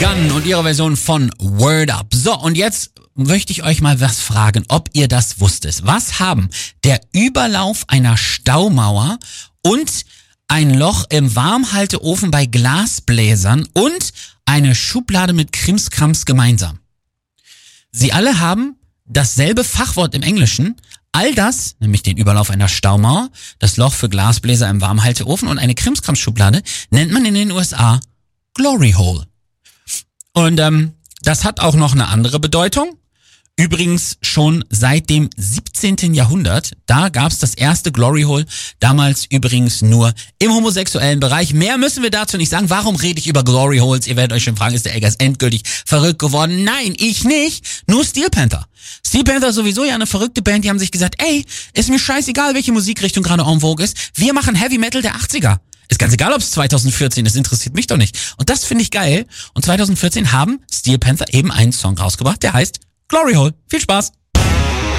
Gun und ihre Version von Word Up. So, und jetzt möchte ich euch mal was fragen, ob ihr das wusstet. Was haben der Überlauf einer Staumauer und ein Loch im Warmhalteofen bei Glasbläsern und eine Schublade mit Krimskrams gemeinsam? Sie alle haben dasselbe Fachwort im Englischen. All das, nämlich den Überlauf einer Staumauer, das Loch für Glasbläser im Warmhalteofen und eine Krimskrams-Schublade, nennt man in den USA Glory Hole. Und das hat auch noch eine andere Bedeutung. Übrigens schon seit dem 17. Jahrhundert, da gab's das erste Glory Hole, damals übrigens nur im homosexuellen Bereich. Mehr müssen wir dazu nicht sagen. Warum rede ich über Glory Holes? Ihr werdet euch schon fragen, ist der Eggers endgültig verrückt geworden? Nein, ich nicht. Nur Steel Panther. Steel Panther ist sowieso ja eine verrückte Band, die haben sich gesagt, ey, ist mir scheißegal, welche Musikrichtung gerade en vogue ist. Wir machen Heavy Metal der 80er. Ist ganz egal, ob es 2014 ist, interessiert mich doch nicht. Und das finde ich geil. Und 2014 haben Steel Panther eben einen Song rausgebracht, der heißt Glory Hole. Viel Spaß!